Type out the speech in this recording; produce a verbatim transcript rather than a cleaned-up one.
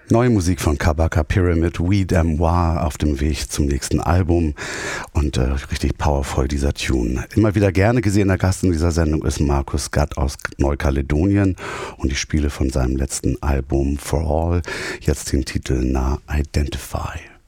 Neue Musik von Kabaka Pyramid, We Dem Wa auf dem Weg zum nächsten Album und äh, richtig powervoll dieser Tune. Immer wieder gerne gesehener Gast in dieser Sendung ist Markus Gatt aus Neukaledonien und ich spiele von seinem letzten Album For All jetzt den Titel Na Identify.